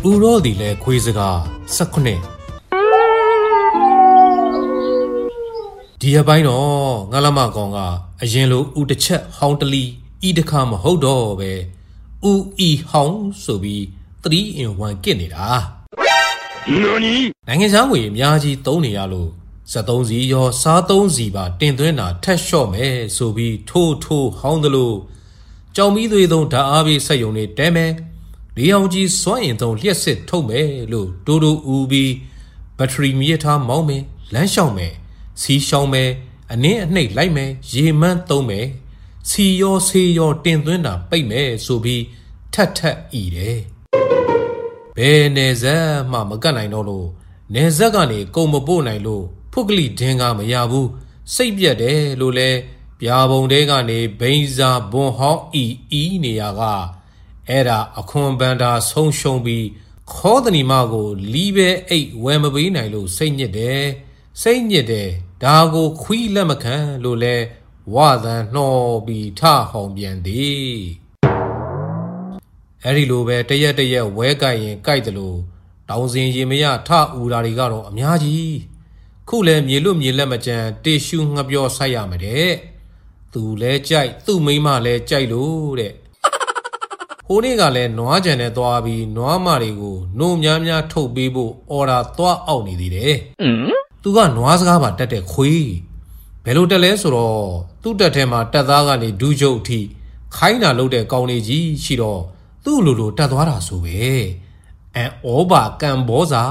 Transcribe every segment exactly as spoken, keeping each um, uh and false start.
ဥရောသည်လည်းခွေးစကား၁၈ဒီအပိုင်းတော့ငါလမကောင်ကအရင်လိုဥတစ်ချက်ဟောင်းတလီဤတခါမဟုတ်တော့ပဲဥဤဟောင်းဆိုပြီးသရီအင်ဝန်ကစ်နေတာနိုင်ငံခြားငွေအများကြီးသုံးနေရလို့စက်သုံးစီရောစားသုံးစီပါတင်သွင်းတာထက်လျှော့မယ်ဆိုပြီးထိုးထိုးဟောင်းသလိုကြောင်မီးသွေးသုံးဓာတ်အားပေးစက်ရုံတွေတဲမယ်လေအောင်ကြီးစွမ်းအင်သုံးလျှက်စစ်ထုတ်မယ်လို့တိုးတိုးဦးပြီးဘက်ထရီမြစ်ထားမောင်းမယ်လမ်းလျှောက်မယ်စီးရှောင်းမယ်အနည်းအနှိမ့်လိုက်မယ်ရေမန်းသုံးမယ်စီရောဆေးရောတင်သွင်းတာပိတ်မယ်ဆိုပြီးထက်ထက်ဤတယ်ဘယ်နေဇက်မှမကတ်နိုင်တော့လို့နေဇက်ကနေကုံမပို့နိုင်လို့ဖုတ်ကလိဒင်းကမရဘူးစိတ်ပြက်တယ်လို့လဲပြာပုံတဲကနေဘိန်းစာဘွန်ဟောင်းဤဤနေရကအဲ့ဒါအခွန်ဘန္တာဆုံးရှုံးပြီးခေါ်တနီမကိုလီးပဲအိတ်ဝယ်မပေးနိုင်လို့စိတ်ညစ်တယ်စိတ်ညစ်တယ်ဒါကိုခွီးလက်မခံလို့လဲဝသန်နှောပြီးထဟောင်ပြန်သည်အဲ့ဒီလိုပဲတရက်တရက်ဝဲကြိုက်ရင်ကြိုက်တယ်လို့တောင်စင်ရေမရထအူတာတွေကတော့အများကြီးခုလဲမြေလွတ်မြေလက်မကြံတေရှူငှပြောဆိုင်ရမှာတဲ့သူလဲကြိုက်သူ့မိန်းမလဲကြိုက်လို့တဲ့ဟိုနေ့ကလည်းနွားကြံနဲ့သွားပြီးနွားမတွေကိုနှုံများများထုတ်ပေးဖို့အော်ဒါသွားအောက်နေသေးတယ်သူကနွားစကားပါတက်တဲ့ခွေးဘယ်လိုတက်လဲဆိုတော့သူ့တက်ထဲမှာတက်သားကနေဒူးကျုပ်အထိခိုင်းတာလုပ်တဲ့ကောင်းလေးကြီးရှိတော့သူ့လိုလိုတက်သွားတာဆိုပဲအန်ဩဘာကံဘောစာ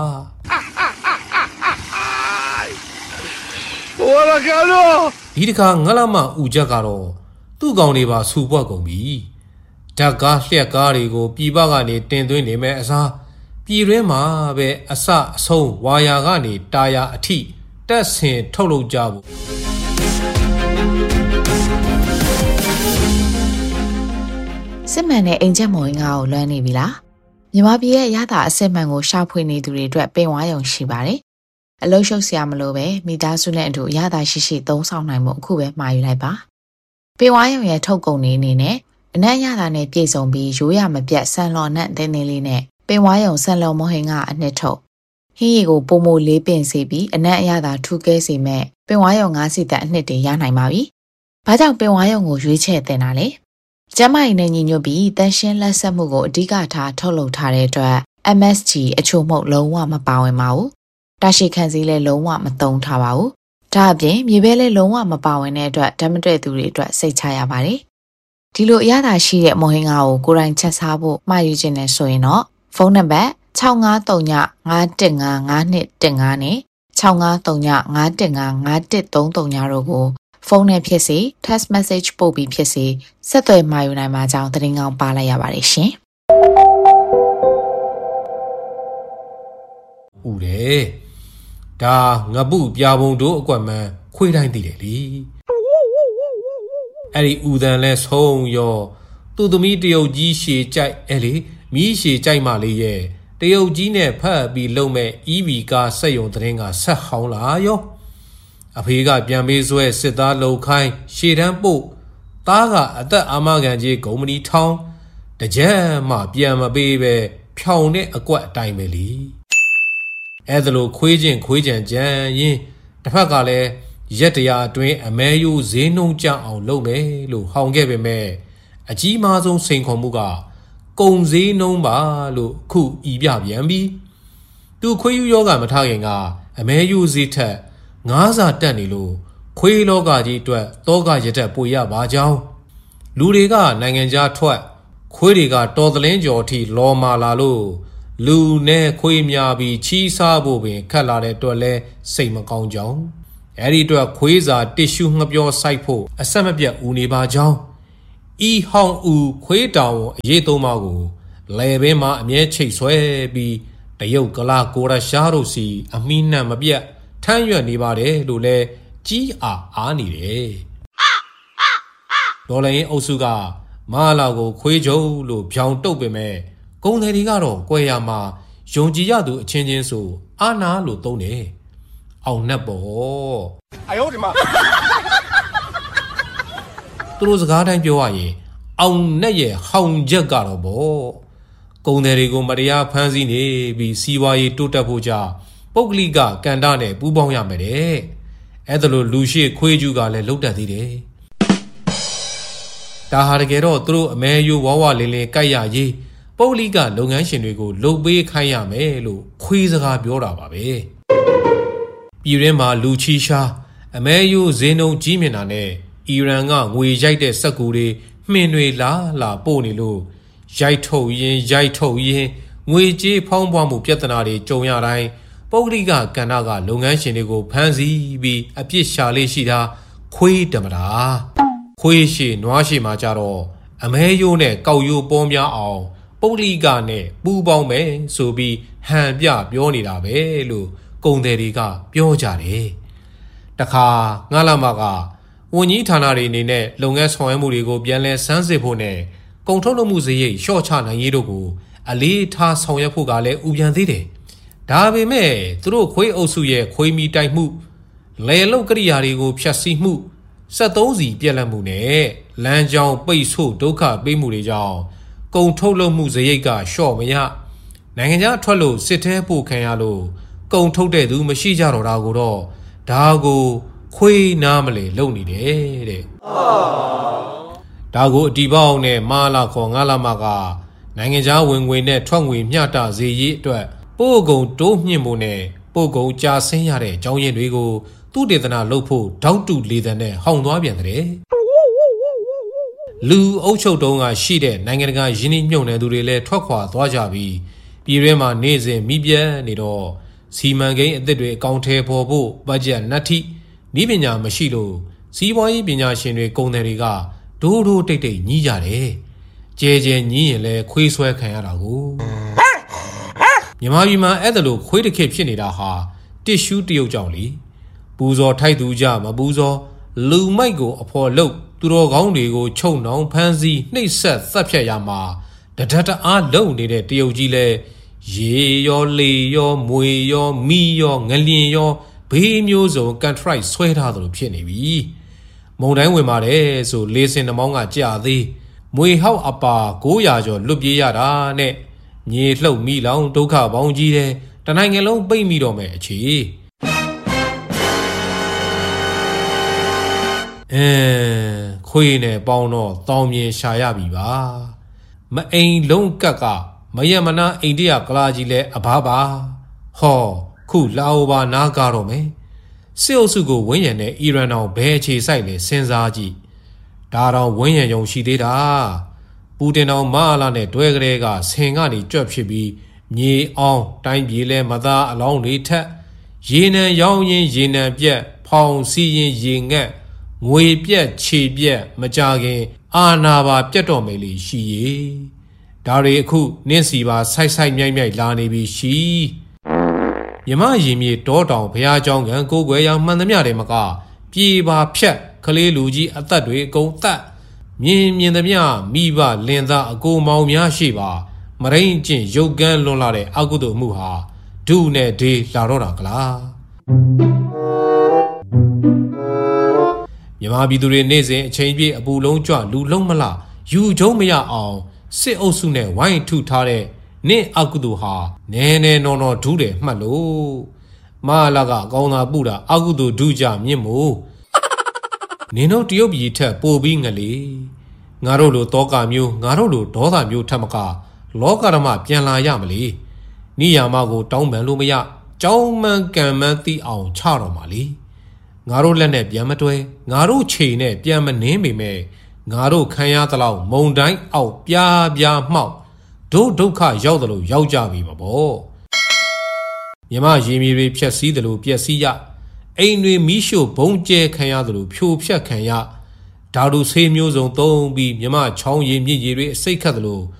ဟိုလာကတော့ဒီတခါငလမဥချက်ကတော့သူ့ကောင်တွေပါဆူပွက်ကုန်ပြီဓာတ်ကားလျက်ကားတွေကိုပြည်ပကနေတင်သွင်းနေမဲ့အစားပြည်တွင်းမှာပဲအစအဆုံးဝါယာကနေတာယာအထိတက်ဆင်ထုတ်လုပ်ကြဖို့စစ်မှန်တဲ့အိမ်ချက်မော်ရင်ငါ့ကိုလွမ်းနေပြီလားမြန်မာပြည်ရဲ့ရတာအစစ်မှန်ကိုရှာဖွေနေသူတွေအတွက်ပင်ဝါရုံရှိပါတယ်အလုံးရှုပ်စရာမလိုပဲမိသားစုနဲ့အတူရတာရှိရှိသုံးဆောင်နိုင်မှုအခုပဲမှာယူလိုက်ပါပင်ဝါရုံရဲ့ထုတ်ကုန်နေအနေနဲ့အနက်ရတာနဲ့ပြည်စုံပြီးရိုးရမပြတ်ဆန်လော်နဲ့တင်းတင်းလေးနဲ့ပင်ဝါရုံဆန်လော်မဟင်ကအနှစ်ထုတ်ဟင်းရီကိုပုံမိုလေးပင်စီပြီးအနက်အရသာထူးကဲစေမဲ့ပင်ဝါရုံငါးစီတက်အနှစ်တွေရနိုင်ပါပြီ။ဘာကြောင့်ပင်ဝါရုံကိုရွေးချယ်တင်တာလဲ။ကျမကြီးနဲ့ညီညွတ်ပြီးတန်ရှင်းလက်ဆက်မှုကိုအဓိကထားထုတ်လုပ်ထားတဲ့အတွက် M S G အချို့မှုလုံးဝမပါဝင်ပါဘူး။တာရှိခံစည်းလည်းလုံးဝမသုံးထားပါဘူး။ဒါအပြင်မြေပဲလည်းလုံးဝမပါဝင်တဲ့အတွက်ဓာတ်မတွေ့သူတွေအတွက်စိတ်ချရပါတယ်။ဒီလိုအရသာရှိတဲ့မဟင်ငါကိုကိုယ်တိုင်ချက်စားဖို့မှာယူခြင်းနဲ့ဆိုရင်တော့ဖုန်းနံပါတ်၆၅၃ည၅၁၅၅၂၁၅နဲ့၆၅၃ည၅၁၅၅၅၁၃၃ညတို့ကိုဖုန်းနဲ့ဖြစ်စေ text message ပို့ပြီးဖြစ်စေဆက်သွယ်မှာယူနိုင်မှာကြောင်းသတင်းကောင်းပါလိုက်ရပါတယ်ရှင်။ဦးတယ်ဒါငပုပြာပုံတို့အကွက်မှန်ခွေးတိုင်းသိတယ်လေ။အဲ့ဒီဦးတန်လဲဆုံးရောသူ့သမီးတရုတ်ကြီးရှည်ကြိုက်အဲ့လေမီးရှည်ကြိုက်မှလေးရဲ့တရုတ်ကြီးနဲ့ဖတ်ပြီးလုံမဲ့ E V ကားစက်ယုံသတင်းကဆက်ဟောင်းလာရောအဖေကပြန်ပေးဆွဲစစ်သားလုံခိုင်းရှေ့တန်းပို့သားကအသက်အာမခံကြီးဂုံမနီထောင်းတကြက်မှပြန်မပေးပဲဖြောင်တဲ့အကွက်အတိုင်းပဲလीအဲ့ဒါလိုခွေးချင်းခွေးကြံကြံရင်တစ်ဖက်ကလည်းရက်တရာအတွင်းအမဲယိုးဈေးနှုံးကြအောင်လုပ်မယ်လို့ဟောင်ခဲ့ပေမဲ့အကြီးမားဆုံးစိန်ခေါ်မှုကကုံဈေးနှုံးပါလို့ခုဤပြပြန်ပြီးသူခွေးယူယောဂမထားခင်ကအမဲယူဈေးထက်ငါးစာတက်နေလို့ခွေးလောကကြီးအတွက်တောကရတက်ပွေရပါကြောင်းလူတွေကနိုင်ငံခြားထွက်ခွေးတွေကတော်သလင်းကျော်အထိလော်မာလာလို့လူနဲ့ခွေးများပြီးချီးစားဖို့ပင်ခက်လာတဲ့အတွက်လဲစိတ်မကောင်းကြောင်းအဲ့ဒီအတွက်ခွေးစာတစ်ရှူငှပြောစိုက်ဖို့အဆက်မပြတ်ဦးနေပါကြောင်းဤဟောင်းဦးခွေးတောင်အရေးသုံးပါးကိုလဲဘင်းမှာအမြဲချိတ်ဆွဲပြီးတရုတ်ကလာကိုရရှားတို့စီအမိနှံ့မပြတ်ထမ်းရွက်နေပါတယ်လို့လဲကြီးအားအားနေတယ်ဒေါ်လာရင်းအုပ်စုကမဟာလာကိုခွေးကြုံလို့ဖြောင်တုတ်ပေမဲ့ကုံတယ်တွေကတော့ကွဲရမှာယုံကြည်ရသူအချင်းချင်းဆိုအာနာလို့သုံးတယ်အောင်နှက်ပေါ့အယောဒီမှာသူတို့စကားတိုင်းပြောရရင်အောင်နဲ့ရဲ့ဟောင်ချက်ကတော့ဗောကုန်တယ်တွေကိုမတရားဖမ်းဆီးနေပြီးစီးပွားရေးတိုးတက်ဖို့ကြောင့်ပုဂ္ဂလိကကဏ္ဍနဲ့ပူးပေါင်းရမယ်တဲ့အဲ့ဒါလိုလူရှိခွေးကျူးကလည်းလှုပ်တတ်သေးတယ်ဒါဟာတကယ်တော့သူတို့အမဲယိုးဝါဝလင်းလင်းကြိုက်ရရေးပုဂ္ဂလိကလုပ်ငန်းရှင်တွေကိုလုပ်ပေးခိုင်းရမယ်လို့ခွေးစကားပြောတာပါပဲပြည်ရင်းမှာလူချီရှာအမဲယိုးဈေးနှုန်းကြီးမြင့်တာနဲ့အီရန်ကငွေရိုက်တဲ့စက်ကူတွေမှင်တွေလာလာပို့နေလို့ရိုက်ထုတ်ရင်ရိုက်ထုတ်ရင်ငွေကြေးဖောင်းပွားမှုပြဿနာတွေကြုံရတိုင်းပုဂ္ဂလိကကဏ္ဍကလုပ်ငန်းရှင်တွေကိုဖမ်းဆီးပြီးအပြစ်ရှာလေးရှိတာခွေးတမတာခွေးရှိနွားရှိမှာကြတော့အမဲယိုးနဲ့ကောက်ရိုးပေါများအောင်ပုဂ္ဂလိကနဲ့ပူးပေါင်းမယ်ဆိုပြီးဟန်ပြပြောနေတာပဲလို့ကုန်တယ်တွေကပြောကြတယ်တခါငါလာမကဝန်ကြီးဌာနတွေအနေနဲ့လုပ်ငန်းဆောင်ရွက်မှုတွေကိုပြန်လည်စမ်းစစ်ဖို့နဲ့ကုန်ထုတ်လုပ်မှုစရိတ်လျှော့ချနိုင်ရေးတို့ကိုအလေးထားဆောင်ရွက်ဖို့ကလည်းဥပြန်သေးတယ်ဒါပေမဲ့သူတို့ခွေးအုပ်စုရဲ့ခွေးမီတိုက်မှုလေလုတ်ကရိယာတွေကိုဖျက်ဆီးမှုစက်သုံးစီပြက်လက်မှုနဲ့လမ်းကြောင်းပိတ်ဆို့ဒုက္ခပေးမှုတွေကြောင့်ကုန်ထုတ်လုပ်မှုစရိတ်ကလျှော့မရနိုင်ငံခြားထွက်လို့စစ်ထဲပို့ခံရလို့ကုန်ထုတ်တဲ့သူမရှိကြတော့တာကိုတော့ဒါကိုခွေးနားမလဲလုံနေတယ်တဲ့ဒါကိုအတီပေါင်းနဲ့မာလာခေါ်ငါလာမကနိုင်ငံခြားဝင်ငွေနဲ့ထွက်ငွေမျှတစေရေးအတွက်ပို့ကုန်တိုးမြင့်ဖို့နဲ့ပို့ကုန်ကြာဆင်းရတဲ့အကြောင်းရင်းတွေကိုသူတေသနာလုပ်ဖို့တောက်တူလေသံနဲ့ဟောင်သွားပြန်တဲ့လူအုပ်ချုပ်တုံးကရှိတဲ့နိုင်ငံတကာယင်းနှိမ့်မြုံနယ်သူတွေလည်းထွက်ခွာသွားကြပြီးပြည်တွင်းမှာနေစဉ်မိပြဲနေတော့စီမံကိန်းအသစ်တွေအကောင့်ထဲပေါ်ဖို့ဘတ်ဂျက်နတ်ထိဤပညာမရှိလို့စီးပွားရေးပညာရှင်တွေကုန်တယ်တွေကဒိုးဒိုးတိတ်တိတ်ညီးကြတယ်ကျဲကျဲညီးရင်လဲခွေးဆွဲခံရတာကိုမြန်မာပြည်မှာအဲ့ဒါလိုခွေးတစ်ခေတ်ဖြစ်နေတာဟာတစ်ရှူးတရုတ်ကြောင့်လေပူဇော်ထိုက်သူကြမပူဇော်လူမိုက်ကိုအဖော်လုပ်သူတော်ကောင်းတွေကိုချုံနှောင်ဖမ်းဆီးနှိပ်စက်သတ်ဖြတ်ရမှာတဒတ်တအားလုံနေတဲ့တရုတ်ကြီးလဲရေရောလေရောမွေရောမီရောငလျင်ရောဘေးမျိုးစုံကန်ထရိုက်ဆွဲထားသလိုဖြစ်နေပြီမုံတိုင်းဝင်ပါတယ်ဆိုလေးစင်နှမောင်းကကြာသေးမွေဟောက်အပါ၉ရာကျော်လွတ်ပြေးရတာနဲ့မြေလှုပ်မိလောင်ဒုက္ခပေါင်းကြီးတယ်တနိုင်ငံလုံးပိတ်မိတော့မယ်အခြေအဲခွေးနဲ့ပေါင်းတော့တောင်းမြင်ရှာရပြီပါမအိမ်လုံးကက်ကမယမနာအိန္ဒိယကလာကြီးလဲအဘာပါဟောခုလာအိုပါနားကားတော့မယ်စစ်အုပ်စုကိုဝန်းရံတဲ့အီရန်တော်ဘယ်အခြေစိုက်လဲစဉ်းစားကြည့်ဒါတော့ဝန်းရံရုံရှိသေးတာပူတင်တော်မဟာလာနဲ့တွဲကလေးကဆင်ကနေကြွက်ဖြစ်ပြီးမြေအောင်တိုင်းပြည်လဲမသားအလောင်းတွေထက်ရေနံရောင်းရင်ရေနံပြက်ဖောင်စီရင်ရေငက်ငွေပြက်ခြေပြက်မကြခင်အာနာပါပြတ်တော်မယ်လေရှိရေဒါတွေအခုနင့်စီပါဆိုက်ဆိုက်မြိုက်မြိုက်လာနေပြီရှိမြမရင်မြေတောတောင်ဘုရားကျောင်းကကိုကွယ်ရောင်မှန်သမျှတွေမကပြေပါဖြတ်ကလေးလူကြီးအသက်တွေအကုန်သတ်မြင်မြင်သမျှမိဘလင်သားအကိုမောင်များရှိပါမရိန်ကျင့်ရုပ်ကန်းလွန်လာတဲ့အကုသိုလ်မှုဟာဒုနဲ့ဒေလာတော့တာကလားမြမပြည်သူတွေနေ့စဉ်အချိန်ပြည့်အပူလုံးကြွလူလုံးမလားယူကျုံမရအောင်စစ်အုပ်စုနဲ့ဝိုင်းထုထားတဲ့နင့်အကုသိုလ်ဟာနဲနဲနော်နော်ဒုတယ်မှတ်လို့မဟာလာကအကောင်းသာပူတာအကုသိုလ်ဒုကြမြင့်မို့နင်တို့တရုတ်ပြည်ထက်ပိုပြီးငလေငါတို့လိုတောကမျိုးငါတို့လိုဒေါသမျိုးထက်မကလောကဓမ္မပြန်လာရမလေနိယာမကိုတောင်းပန်လို့မရကြောင်းမှန်ကံမှန်သိအောင်ချတော်မှာလေငါတို့လက်နဲ့ပြန်မတွဲငါတို့ချိန်နဲ့ပြန်မနှင်းပေမဲ့ငါတို့ခံရသလောက်မုံတိုင်းအောက်ပြားပြားမှောက်ဒုဒုက္ခရောက်တယ်လို့ရောက်ကြပြီမပေါ့မြမရေမြေတွေဖြက်စီးတယ်လို့ပျက်စီးရအိမ်တွေမီးရှို့ဘုံကျဲခံရတယ်လို့ဖြိုဖျက်ခံရဓာတုဆေးမျိုးစုံသုံးပြီးမြမချောင်းရည်မြစ်ရည်တွေအစိတ်ခတ်တယ်လို့